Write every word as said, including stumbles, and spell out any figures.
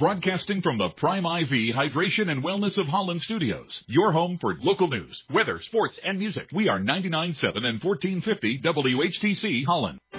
broadcasting from the Prime I V Hydration and Wellness of Holland studios. Your home for local news, weather, sports, and music. We are ninety-nine point seven and fourteen fifty W H T C Holland.